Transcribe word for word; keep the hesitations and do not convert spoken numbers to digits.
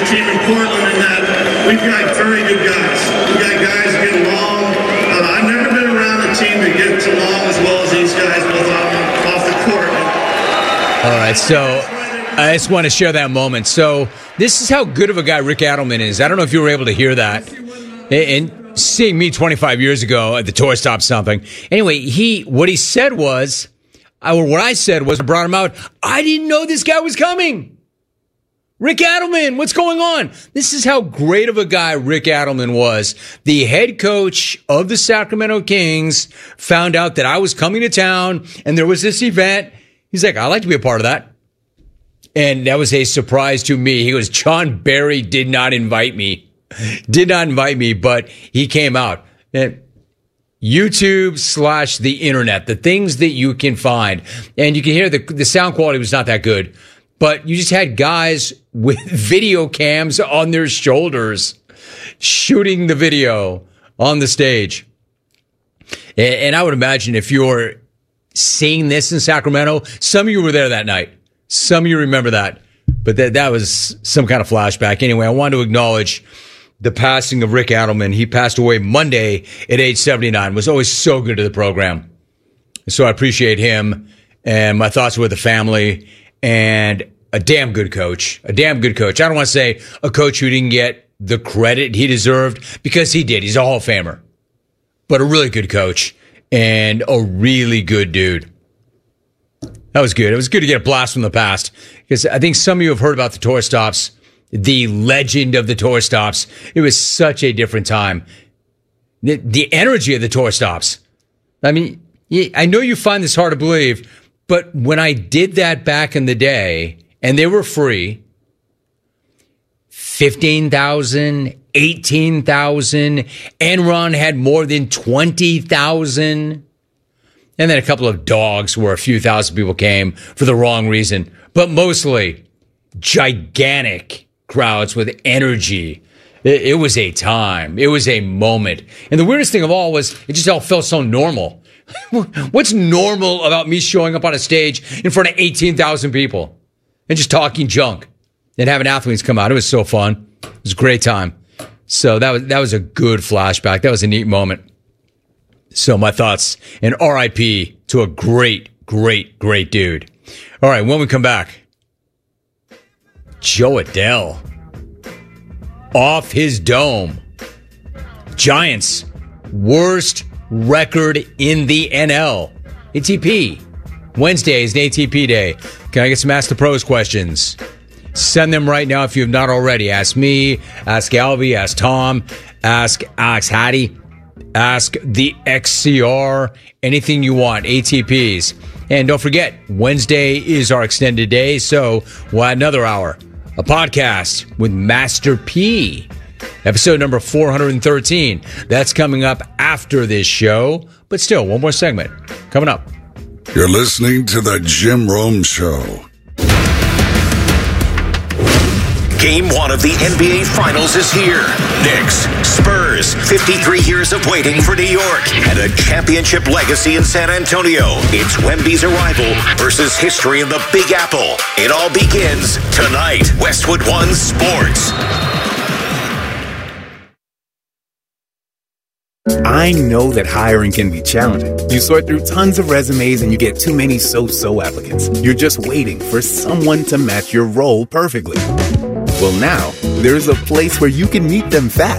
this team in Portland in that we've got very good guys. We've got guys that get along. Uh, I've never been around a team that gets along as well as these guys, both off, off the court. All right, so I just want to share that moment. So this is how good of a guy Rick Adelman is. I don't know if you were able to hear that. And seeing me twenty-five years ago at the tour stop something. Anyway, he what he said was, or what I said was, I brought him out, I didn't know this guy was coming. Rick Adelman, what's going on? This is how great of a guy Rick Adelman was. The head coach of the Sacramento Kings found out that I was coming to town and there was this event. He's like, I'd like to be a part of that. And that was a surprise to me. He goes, John Barry did not invite me. Did not invite me, but he came out. And YouTube slash the internet, the things that you can find. And you can hear the, the sound quality was not that good. But you just had guys with video cams on their shoulders shooting the video on the stage. And, and I would imagine if you're seeing this in Sacramento, some of you were there that night. Some of you remember that. But that, that was some kind of flashback. Anyway, I wanted to acknowledge the passing of Rick Adelman. He passed away Monday at age seventy-nine. Was always so good to the program. So I appreciate him. And my thoughts are with the family. And a damn good coach. A damn good coach. I don't want to say a coach who didn't get the credit he deserved, because he did. He's a Hall of Famer. But a really good coach and a really good dude. That was good. It was good to get a blast from the past, because I think some of you have heard about the tour stops, the legend of the tour stops. It was such a different time. The, the energy of the tour stops. I mean, I know you find this hard to believe, but when I did that back in the day, and they were free, fifteen thousand, eighteen thousand, Enron had more than twenty thousand. And then a couple of dogs where a few thousand people came for the wrong reason. But mostly gigantic crowds with energy. It, it was a time. It was a moment. And the weirdest thing of all was it just all felt so normal. What's normal about me showing up on a stage in front of eighteen thousand people and just talking junk and having athletes come out? It was so fun. It was a great time. So that was, that was a good flashback. That was a neat moment. So my thoughts and R I P to a great, great, great dude. All right, when we come back, Joe Adell off his dome. Giants, worst record in the N L. A T P. Wednesday is an A T P day. Can I get some Ask the Pros questions? Send them right now if you have not already. Ask me, ask Albie, ask Tom, ask Alex Hattie. Ask the X C R, anything you want, A T Ps. And don't forget, Wednesday is our extended day, so we'll add another hour. A podcast with Master P, episode number four hundred thirteen. That's coming up after this show, but still, one more segment coming up. You're listening to The Jim Rome Show. Game one of the N B A Finals is here. Knicks, Spurs, fifty-three years of waiting for New York, and a championship legacy in San Antonio. It's Wemby's arrival versus history in the Big Apple. It all begins tonight. Westwood One Sports. I know that hiring can be challenging. You sort through tons of resumes and you get too many so-so applicants. You're just waiting for someone to match your role perfectly. Well, now, there's a place where you can meet them fast.